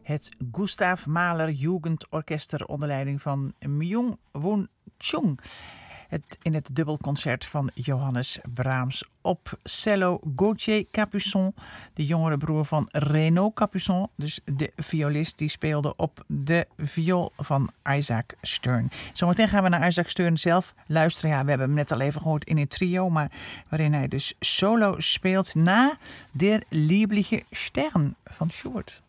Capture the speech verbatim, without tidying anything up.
het Gustav Mahler Jugendorchester onder leiding van Myung-Whun Chung. Het, in het dubbelconcert van Johannes Brahms op cello Gauthier Capuçon, de jongere broer van Renaud Capuçon, dus de violist die speelde op de viool van Isaac Stern. Zometeen gaan we naar Isaac Stern zelf luisteren. Ja, we hebben hem net al even gehoord in een trio, maar waarin hij dus solo speelt na Der liebliche Stern van Schubert.